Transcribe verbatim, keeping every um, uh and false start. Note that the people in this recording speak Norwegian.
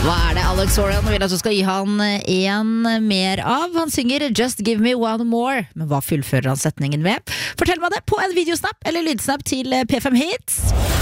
Hva er det Alex Soran vil at du skal gi han en mer av? Han synger Just Give Me One More, men hva fullfører han setningen med? Fortell meg det på en videosnap eller lydsnap til P fem Hits.